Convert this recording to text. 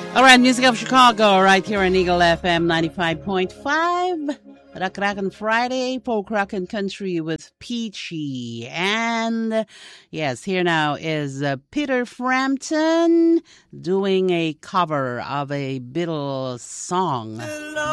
All right, Music of Chicago, right here on Eagle FM 95.5. Rock Rockin' Friday, folk rockin' country with Peachy. And yes, here now is Peter Frampton doing a cover of a Beatles song.